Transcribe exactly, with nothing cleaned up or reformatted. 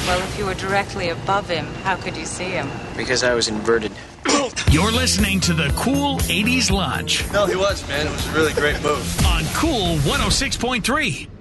Well, if you were directly above him, how could you see him? Because I was inverted. You're listening to the Cool eighties Lunch. No, he was, man. It was a really great move. On Cool one oh six point three.